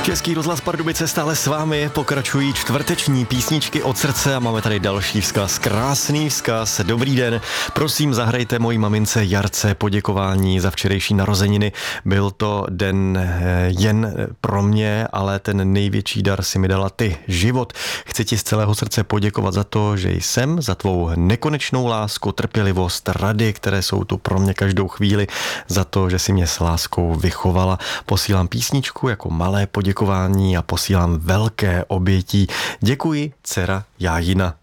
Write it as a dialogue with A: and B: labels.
A: Český rozhlas Pardubice stále s vámi, pokračují čtvrteční písničky od srdce a máme tady další vzkaz, krásný vzkaz. Dobrý den, prosím zahrajte mojí mamince Jarce poděkování za včerejší narozeniny. Byl to den jen pro mě, ale ten největší dar si mi dala ty, život. Chci ti z celého srdce poděkovat za to, že jsem, za tvou nekonečnou lásku, trpělivost, rady, které jsou tu pro mě každou chvíli, za to, že si mě s láskou vychovala. Posílám písničku jako malé poděkování a posílám velké obětí. Děkuji, dcera Jájina.